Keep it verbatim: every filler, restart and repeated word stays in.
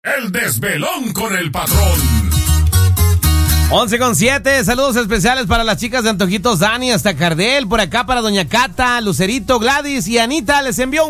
El desvelón con el patrón. once con siete, saludos especiales para las chicas de Antojitos Dani hasta Cardel, por acá para Doña Cata, Lucerito, Gladys y Anita les envió un